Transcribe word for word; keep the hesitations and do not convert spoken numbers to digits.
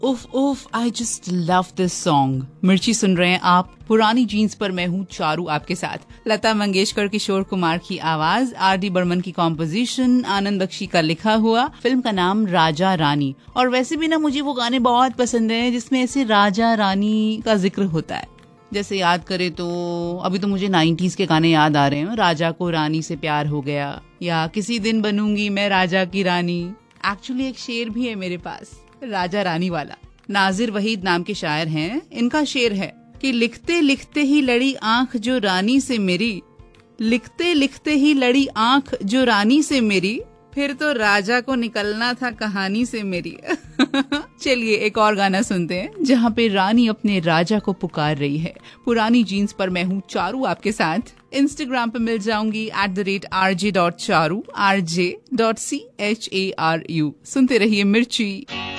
उफ उफ I just love this song. मिर्ची सुन रहे हैं आप, पुरानी जीन्स पर मैं हूँ चारू आपके साथ। लता मंगेशकर, किशोर कुमार की आवाज, आर डी बर्मन की कॉम्पोजिशन, आनंद बख्शी का लिखा हुआ। फिल्म का नाम राजा रानी। और वैसे भी ना मुझे वो गाने बहुत पसंद हैं जिसमें ऐसे राजा रानी का जिक्र होता है। जैसे याद करे तो अभी तो मुझे नाइन्टीज के गाने याद आ रहे हैं, राजा को रानी से प्यार हो गया, या किसी दिन बनूंगी मैं राजा की रानी। एक्चुअली एक शेर भी है मेरे पास राजा रानी वाला। नाजिर वहीद नाम के शायर हैं। इनका शेर है कि लिखते लिखते ही लड़ी आंख जो रानी से मेरी, लिखते लिखते ही लड़ी आंख जो रानी से मेरी, फिर तो राजा को निकलना था कहानी से मेरी। चलिए एक और गाना सुनते हैं जहाँ पे रानी अपने राजा को पुकार रही है। पुरानी जीन्स पर मैं हूँ चारू आपके साथ। इंस्टाग्राम पे मिल जाऊंगी at the rate R J dot Charu, R J dot C H A R you. सुनते रहिए मिर्ची।